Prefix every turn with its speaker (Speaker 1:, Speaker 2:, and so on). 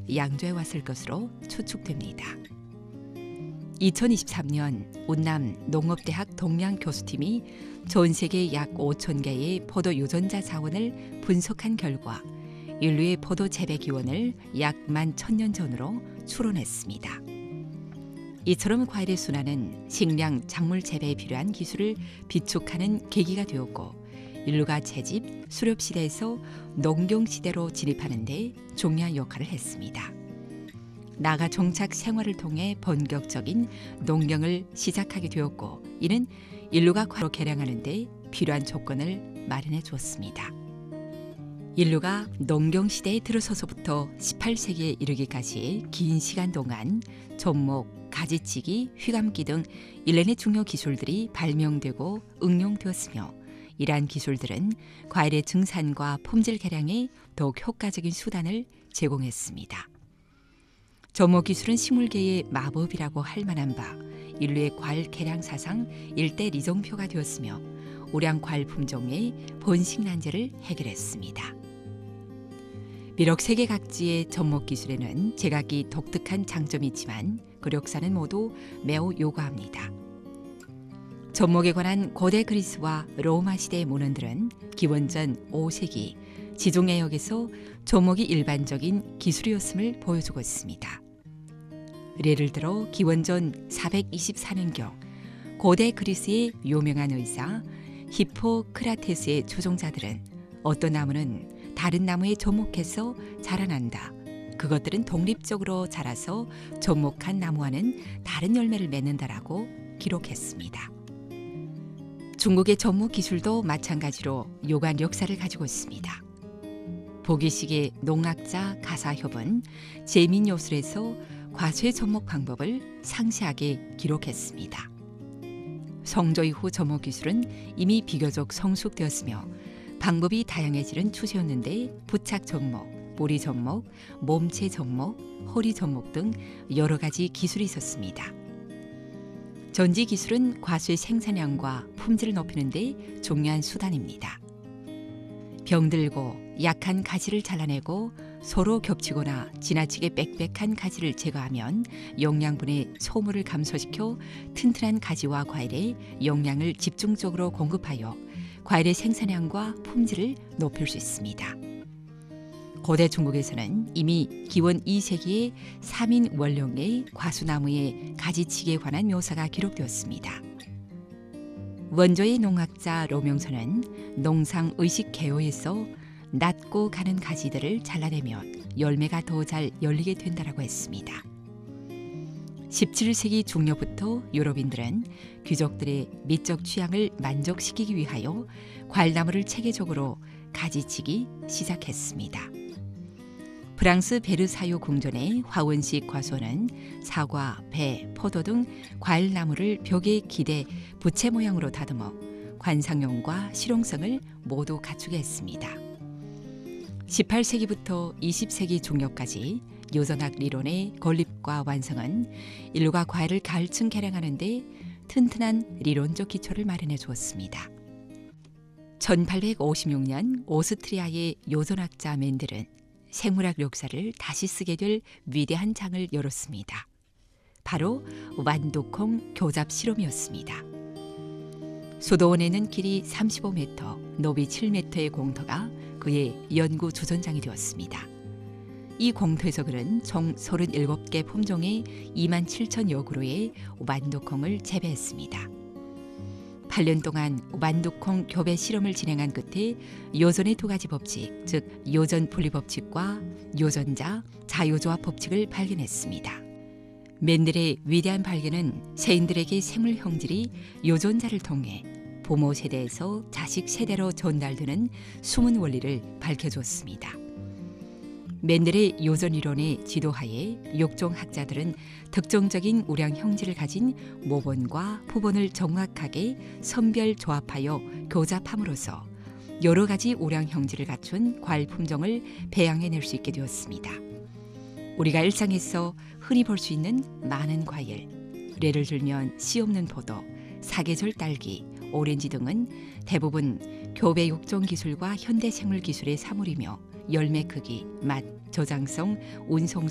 Speaker 1: 양조해 왔을 것으로 추측됩니다. 2023년 운남 농업대학 동양 교수팀이 전 세계 약 5천 개의 포도 유전자 자원을 분석한 결과 인류의 포도 재배 기원을 약 11,000년 전으로 추론했습니다. 이처럼 과일의 순환은 식량, 작물 재배에 필요한 기술을 비축하는 계기가 되었고 인류가 채집, 수렵 시대에서 농경 시대로 진입하는 데 중요한 역할을 했습니다. 나아가 정착 생활을 통해 본격적인 농경을 시작하게 되었고 이는 인류가 과로 개량하는 데 필요한 조건을 마련해 주었습니다. 인류가 농경 시대에 들어서서부터 18세기에 이르기까지 긴 시간 동안 접목, 가지치기, 휘감기 등 일련의 중요 기술들이 발명되고 응용되었으며 이러한 기술들은 과일의 증산과 품질 개량에 더욱 효과적인 수단을 제공했습니다. 접목 기술은 식물계의 마법이라고 할 만한 바 인류의 과일 개량 사상 일대 리정표가 되었으며 우량 과일 품종의 번식 난제를 해결했습니다. 비록 세계 각지의 접목 기술에는 제각기 독특한 장점이 있지만 그 역사는 모두 매우 요구합니다. 접목에 관한 고대 그리스와 로마 시대의 문헌들은 기원전 5세기 지중해역에서 접목이 일반적인 기술이었음을 보여주고 있습니다. 예를 들어 기원전 424년경 고대 그리스의 유명한 의사 히포크라테스의 추종자들은 어떤 나무는 다른 나무에 접목해서 자라난다. 그것들은 독립적으로 자라서 접목한 나무와는 다른 열매를 맺는다라고 기록했습니다. 중국의 접목 기술도 마찬가지로 요구한 역사를 가지고 있습니다. 보기식의 농학자 가사협은 제민요술에서 과수의 접목 방법을 상세하게 기록했습니다. 성조 이후 접목 기술은 이미 비교적 성숙되었으며 방법이 다양해지는 추세였는데 부착 접목, 보리 접목, 몸체 접목, 허리 접목 등 여러 가지 기술이 있었습니다. 전지 기술은 과수의 생산량과 품질을 높이는 데 중요한 수단입니다. 병들고 약한 가지를 잘라내고 서로 겹치거나 지나치게 빽빽한 가지를 제거하면 영양분의 소모를 감소시켜 튼튼한 가지와 과일에 영양을 집중적으로 공급하여 과일의 생산량과 품질을 높일 수 있습니다. 고대 중국에서는 이미 기원 2세기에 3인 원룡의 과수나무의 가지치기에 관한 묘사가 기록되었습니다. 원조의 농학자 로명선은 농상 의식 개요에서 낮고 가는 가지들을 잘라내면 열매가 더 잘 열리게 된다라고 했습니다. 17세기 중료부터 유럽인들은 귀족들의 미적 취향을 만족시키기 위하여 과일나무를 체계적으로 가지치기 시작했습니다. 프랑스 베르사유 궁전의 화원식 과수원은 사과, 배, 포도 등 과일나무를 벽에 기대 부채 모양으로 다듬어 관상용과 실용성을 모두 갖추게 했습니다. 18세기부터 20세기 중엽까지 유전학 리론의 건립과 완성은 인류가 과일을 가을층 개량하는 데 튼튼한 리론적 기초를 마련해 주었습니다. 1856년 오스트리아의 유전학자 멘델은 생물학 역사를 다시 쓰게 될 위대한 장을 열었습니다. 바로 완두콩 교잡 실험이었습니다. 수도원에는 길이 35m, 높이 7m의 공터가 그의 연구 주전장이 되었습니다. 이 공터에서 그는 총 37개 품종의 27,000여 그루의 완두콩을 재배했습니다. 8년 동안 완두콩 교배 실험을 진행한 끝에 요전의 두 가지 법칙, 즉 요전 분리 법칙과 요전자 자유조합 법칙을 발견했습니다. 멘델의 위대한 발견은 세인들에게 생물 형질이 요전자를 통해 부모 세대에서 자식 세대로 전달되는 숨은 원리를 밝혀줬습니다. 멘델의 요전 이론의 지도하에 육종 학자들은 특정적인 우량 형질을 가진 모본과 푸본을 정확하게 선별 조합하여 교잡함으로써 여러 가지 우량 형질을 갖춘 과일 품종을 배양해낼 수 있게 되었습니다. 우리가 일상에서 흔히 볼 수 있는 많은 과일, 예를 들면 씨 없는 포도, 사계절 딸기, 오렌지 등은 대부분 교배 육종 기술과 현대 생물 기술의 사물이며 열매 크기, 맛, 저장성, 운송